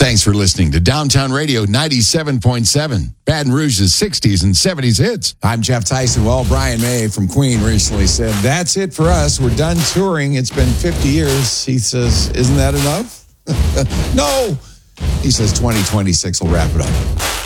Thanks for listening to Downtown Radio 97.7, Baton Rouge's 60s and 70s hits. I'm Jeff Tyson. Well, Brian May from Queen recently said, that's it for us. We're done touring. It's been 50 years. He says, isn't that enough? No. He says 2026 will wrap it up.